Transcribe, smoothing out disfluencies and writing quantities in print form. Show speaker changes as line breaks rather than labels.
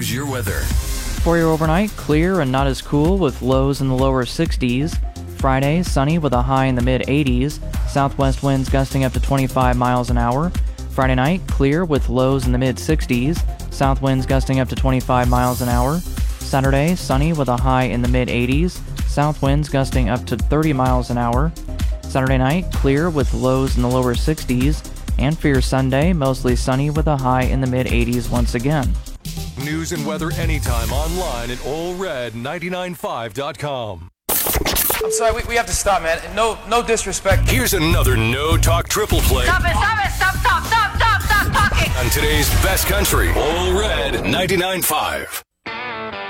Here's your weather.
For your overnight, clear and not as cool with lows in the lower 60s. Friday, sunny with a high in the mid-80s. Southwest winds gusting up to 25 miles an hour. Friday night, clear with lows in the mid-60s. South winds gusting up to 25 miles an hour. Saturday, sunny with a high in the mid-80s. South winds gusting up to 30 miles an hour. Saturday night, clear with lows in the lower 60s. And for your Sunday, mostly sunny with a high in the mid-80s once again.
News and weather anytime online at allred995.com.
I'm sorry, we have to stop, man. No disrespect.
Here's another No Talk triple play.
Stop talking.
On today's best country, All Red 99.5.